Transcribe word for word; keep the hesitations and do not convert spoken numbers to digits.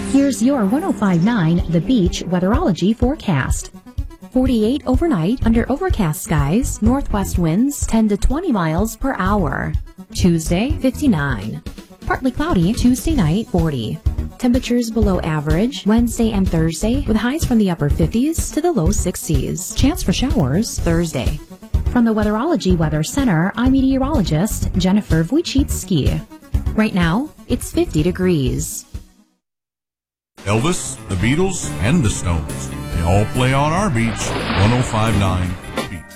Here's your one oh five point nine The Beach weatherology forecast. forty-eight overnight under overcast skies, northwest winds ten to twenty miles per hour. Tuesday, fifty-nine. Partly cloudy Tuesday night, forty. Temperatures below average Wednesday and Thursday with highs from the upper fifties to the low sixties. Chance for showers Thursday. From the Weatherology Weather Center, I'm meteorologist Jennifer Wojcicki. Right now, it's fifty degrees. Elvis, the Beatles, and the Stones. They all play on our beach. one oh five point nine